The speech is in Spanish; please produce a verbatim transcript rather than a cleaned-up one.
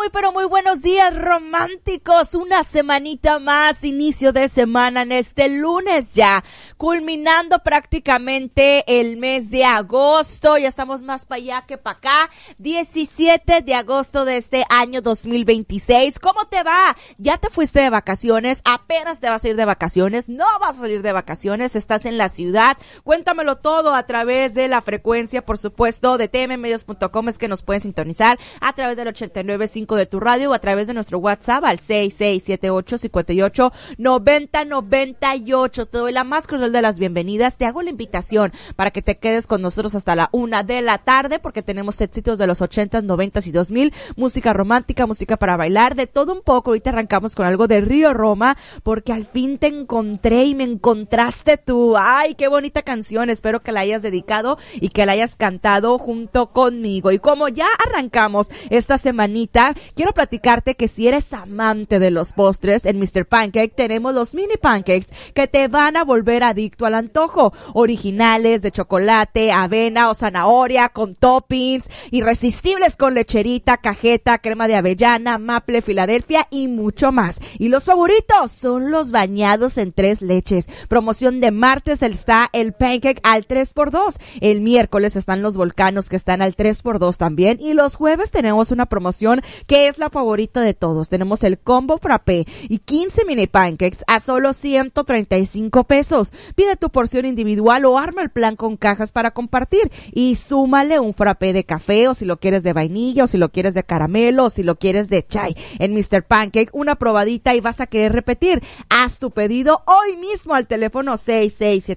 Muy pero muy buenos días, románticos. Una semanita más, inicio de semana en este lunes ya, culminando prácticamente el mes de agosto. Ya estamos más para allá que para acá. diecisiete de agosto de este año dos mil veintiséis. ¿Cómo te va? ¿Ya te fuiste de vacaciones? ¿Apenas te vas a ir de vacaciones? ¿No vas a salir de vacaciones? ¿Estás en la ciudad? Cuéntamelo todo a través de la frecuencia, por supuesto, de t m medios punto com. Es que nos pueden sintonizar a través del ochenta y nueve punto cinco de tu radio o a través de nuestro WhatsApp al seis seis siete ocho, cinco ocho, nueve cero nueve ocho. Te doy la más cordial de las bienvenidas. Te hago la invitación para que te quedes con nosotros hasta la una de la tarde, porque tenemos éxitos de los ochentas, noventas y dos mil, música romántica, música para bailar, de todo un poco. Ahorita arrancamos con algo de Río Roma, porque al fin te encontré y me encontraste tú. Ay, qué bonita canción. Espero que la hayas dedicado y que la hayas cantado junto conmigo. Y como ya arrancamos esta semanita, quiero platicarte que si eres amante de los postres, en mister Pancake tenemos los mini pancakes que te van a volver adicto al antojo. Originales de chocolate, avena o zanahoria con toppings, irresistibles con lecherita, cajeta, crema de avellana, maple, Filadelfia y mucho más. Y los favoritos son los bañados en tres leches. Promoción de martes está el pancake al tres por dos. El miércoles están los volcanos que están al tres por dos también. Y los jueves tenemos una promoción que es la favorita de todos. Tenemos el combo frappé y quince mini pancakes a solo ciento treinta y cinco pesos. Pide tu porción individual o arma el plan con cajas para compartir y súmale un frappé de café, o si lo quieres de vainilla, o si lo quieres de caramelo, o si lo quieres de chai. En mister Pancake, una probadita y vas a querer repetir. Haz tu pedido hoy mismo al teléfono seis seis siete